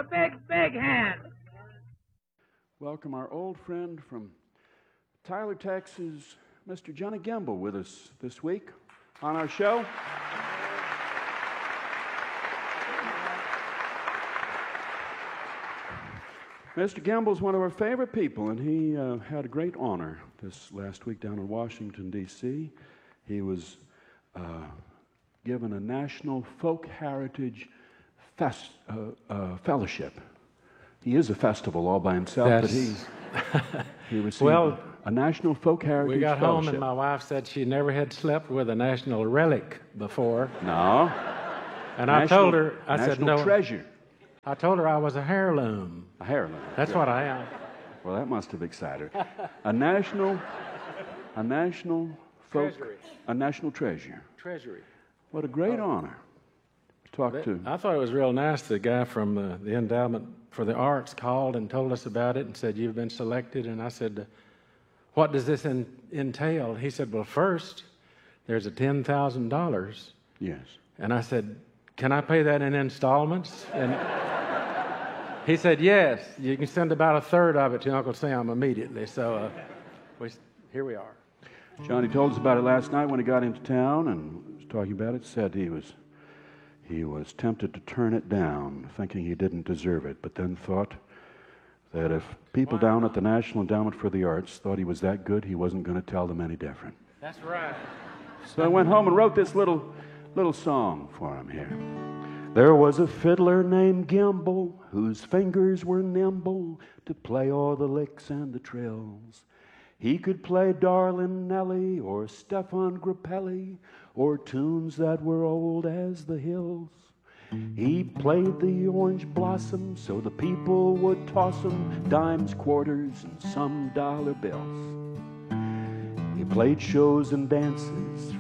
a big, big hand. Welcome our old friend from Tyler, Texas, Mr. Johnny Gamble, with us this week on our show. Mr. Gamble's one of our favorite people, and he had a great honor this last week down in Washington, D.C. He was given a National Folk Heritage Fellowship. He is a festival all by himself, but he received a National Folk Heritage Fellowship. We got home and my wife said she never had slept with a national relic before. No. And I told her, I said, no. National treasure. I told her I was a heirloom. A heirloom. That's what I am. Well, that must have excited her. A national folk, Treasury. A national treasure. Treasury. What a great honor. Talk to. I thought it was real nice. The guy from the Endowment for the Arts called and told us about it and said, you've been selected. And I said, what does this entail? He said, well, first, there's a $10,000. Yes. And I said, can I pay that in installments? And he said, yes, you can send about a third of it to Uncle Sam immediately. So here we are. Johnny told us about it last night when he got into town and was talking about it. Said he was tempted to turn it down, thinking he didn't deserve it, but then thought that if people down at the National Endowment for the Arts thought he was that good, he wasn't going to tell them any different. That's right. So I went home and wrote this little song for him here. There was a fiddler named Gimble whose fingers were nimble to play all the licks and the trills. He could play Darlin' Nellie or Stefan Grappelli or tunes that were old as the hills. He played the orange blossom so the people would toss him dimes, quarters, and some dollar bills. He played shows and dances